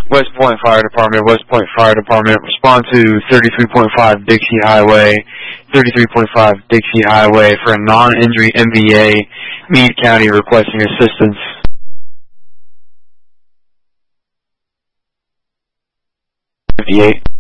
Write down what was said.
West Point Fire Department, West Point Fire Department, respond to 33.5 Dixie Highway, 33.5 Dixie Highway for a non-injury MVA, Meade County requesting assistance. 58.